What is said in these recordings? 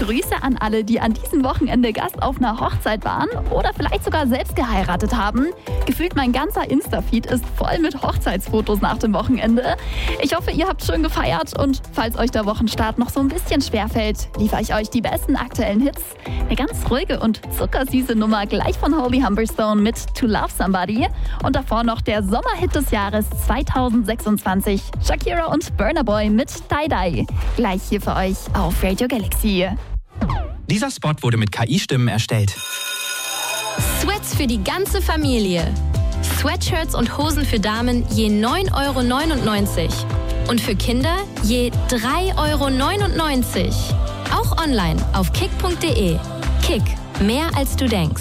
Grüße an alle, die an diesem Wochenende Gast auf einer Hochzeit waren oder vielleicht sogar selbst geheiratet haben. Gefühlt mein ganzer Insta-Feed ist voll mit Hochzeitsfotos nach dem Wochenende. Ich hoffe, ihr habt schön gefeiert und falls euch der Wochenstart noch so ein bisschen schwerfällt, liefere ich euch die besten aktuellen Hits. Eine ganz ruhige und zuckersüße Nummer gleich von Holy Humberstone mit To Love Somebody und davor noch der Sommerhit des Jahres 2026, Shakira und Burna Boy mit Die Die. Gleich hier für euch auf Radio Galaxy. Dieser Spot wurde mit KI-Stimmen erstellt. Sweats für die ganze Familie. Sweatshirts und Hosen für Damen je 9,99 € und für Kinder je 3,99 €. Auch online auf kick.de. Kick, mehr als du denkst.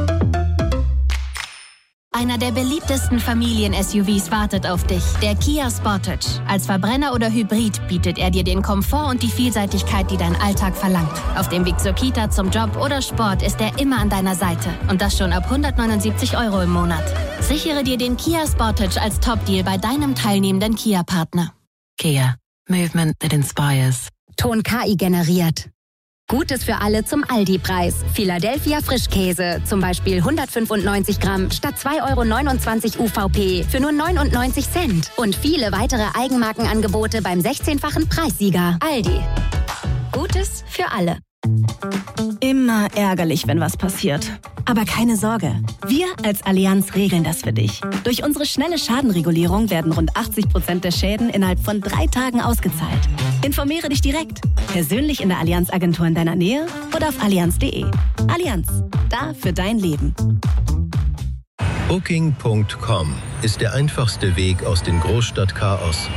Einer der beliebtesten Familien-SUVs wartet auf dich, der Kia Sportage. Als Verbrenner oder Hybrid bietet er dir den Komfort und die Vielseitigkeit, die dein Alltag verlangt. Auf dem Weg zur Kita, zum Job oder Sport ist er immer an deiner Seite. Und das schon ab 179 € im Monat. Sichere dir den Kia Sportage als Top-Deal bei deinem teilnehmenden Kia-Partner. Kia. Movement that inspires. Ton KI generiert. Gutes für alle zum Aldi-Preis. Philadelphia Frischkäse, zum Beispiel 195 Gramm statt 2,29 € UVP für nur 99 Cent. Und viele weitere Eigenmarkenangebote beim 16-fachen Preissieger. Aldi. Gutes für alle. Immer ärgerlich, wenn was passiert. Aber keine Sorge, wir als Allianz regeln das für dich. Durch unsere schnelle Schadenregulierung werden rund 80% der Schäden innerhalb von 3 Tagen ausgezahlt. Informiere dich direkt, persönlich in der Allianz-Agentur in deiner Nähe oder auf allianz.de. Allianz, da für dein Leben. Booking.com ist der einfachste Weg aus dem Großstadtchaos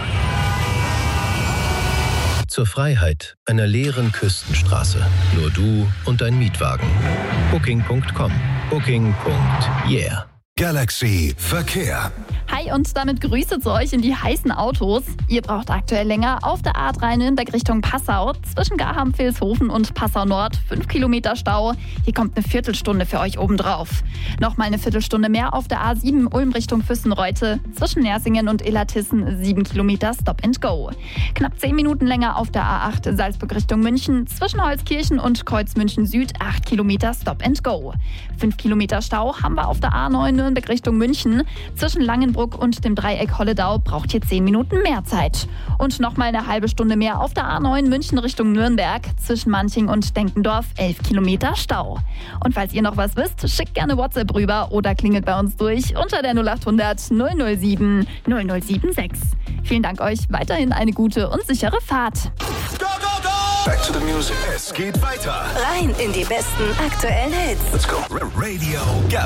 zur Freiheit einer leeren Küstenstraße. Nur du und dein Mietwagen. Booking.com. Booking.yeah. Galaxy Verkehr. Hi und damit Grüße zu euch in die heißen Autos. Ihr braucht aktuell länger auf der A3 Nürnberg Richtung Passau. Zwischen Garham, Vilshofen und Passau Nord 5 Kilometer Stau. Hier kommt eine Viertelstunde für euch obendrauf. Nochmal eine Viertelstunde mehr auf der A7 Ulm Richtung Füssenreute. Zwischen Nersingen und Illertissen 7 Kilometer Stop and Go. Knapp 10 Minuten länger auf der A8 Salzburg Richtung München. Zwischen Holzkirchen und Kreuzmünchen Süd 8 Kilometer Stop and Go. 5 Kilometer Stau haben wir auf der A9 Nürnberg Richtung München. Zwischen Langenbruck und dem Dreieck Holledau braucht ihr 10 Minuten mehr Zeit. Und nochmal eine halbe Stunde mehr auf der A9 München Richtung Nürnberg. Zwischen Manching und Denkendorf 11 Kilometer Stau. Und falls ihr noch was wisst, schickt gerne WhatsApp rüber oder klingelt bei uns durch unter der 0800 007 0076. Vielen Dank euch. Weiterhin eine gute und sichere Fahrt. Go, go, go! Back to the music. Es geht weiter. Rein in die besten aktuellen Hits. Let's go. Radio Galaxy.